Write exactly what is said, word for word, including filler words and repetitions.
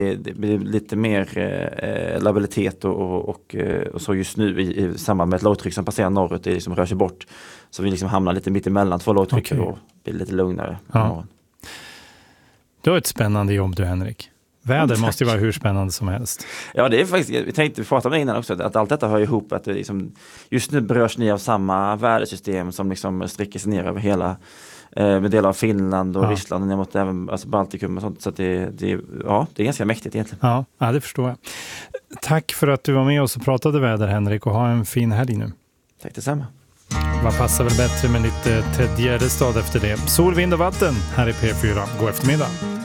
Det blir lite mer eh, labilitet och, och, och, och så just nu i, i samband med ett lågtryck som passerar norrut, det liksom rör sig bort. Så vi liksom hamnar lite mitt emellan två lågtryck okay. och blir lite lugnare. Ja. Du har ett spännande jobb du, Henrik. Väder mm, måste ju vara hur spännande som helst. Ja, det är faktiskt, vi tänkte prata om det innan också, att allt detta hör ihop, att det liksom, just nu berörs ni av samma vädersystem som liksom sträcker sig ner över hela med delar av Finland och ja. Ryssland och ner mot även alltså Baltikum och sånt, så att det, det, ja, det är ganska mäktigt egentligen. Ja, ja, det förstår jag. Tack för att du var med oss och pratade väder, Henrik, och ha en fin helg nu. Tack detsamma. Vad passar väl bättre med lite Ted Gärdestad efter det? Sol, vind och vatten här i P fyra. God eftermiddag.